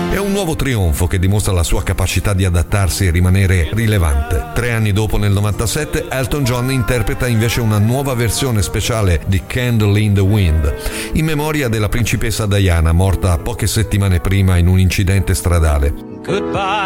È un nuovo trionfo che dimostra la sua capacità di adattarsi e rimanere rilevante. 3 anni dopo, nel 97, Elton John interpreta invece una nuova versione speciale di Candle in the Wind, in memoria della principessa Diana, morta poche settimane prima in un incidente stradale. Goodbye.